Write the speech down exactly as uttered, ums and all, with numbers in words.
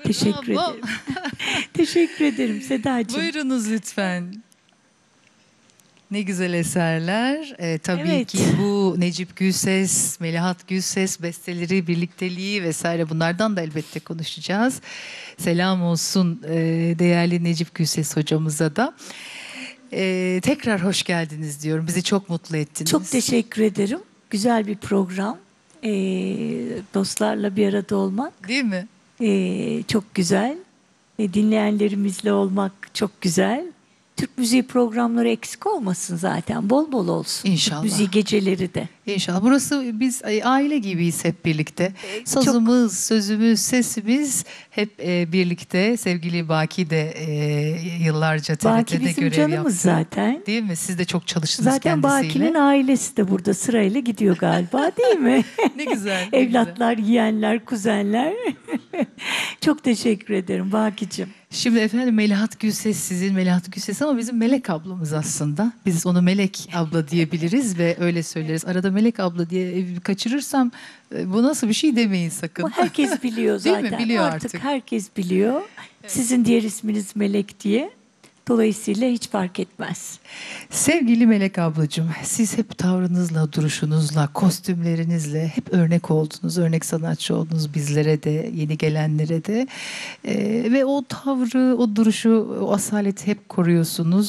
Teşekkür Bravo. ederim. Teşekkür ederim Sedacığım. Buyurunuz lütfen. Ne güzel eserler. Ee, tabii Evet. ki bu Necip Gülses, Melahat Gülses besteleri, birlikteliği vesaire bunlardan da elbette konuşacağız. Selam olsun e, değerli Necip Gülses hocamıza da. Ee, tekrar hoş geldiniz diyorum. Bizi çok mutlu ettiniz. Çok teşekkür ederim. Güzel bir program. Ee, dostlarla bir arada olmak Değil mi? ee, çok güzel. E, dinleyenlerimizle olmak çok güzel. Türk müziği programları eksik olmasın zaten. Bol bol olsun. İnşallah. Türk müziği geceleri de. İnşallah. Burası biz e, aile gibiyiz hep birlikte. Sazımız, sözümüz, sesimiz hep e, birlikte. Sevgili Baki de e, yıllarca T R Baki T'de bizim görev canımız yaptı. zaten. Değil mi? Siz de çok çalıştınız Zaten kendisiyle. Baki'nin ailesi de burada sırayla gidiyor galiba, değil mi? Ne güzel. Ne Evlatlar, yeğenler, kuzenler. Çok teşekkür ederim Baki'cim. Şimdi efendim Melahat Gülses sizin Melahat Gülses ama bizim Melek ablamız aslında. Biz onu Melek abla diyebiliriz ve öyle söyleriz. Arada Melek abla diye kaçırırsam bu nasıl bir şey demeyin sakın. Bu herkes biliyor Değil zaten. mi? Biliyor artık. artık. Herkes biliyor. Sizin diğer isminiz Melek diye. Dolayısıyla hiç fark etmez. Sevgili Melek ablacığım, siz hep tavrınızla, duruşunuzla, kostümlerinizle hep örnek oldunuz, örnek sanatçı oldunuz bizlere de, yeni gelenlere de. Ee, ve o tavrı, o duruşu, o asaleti hep koruyorsunuz.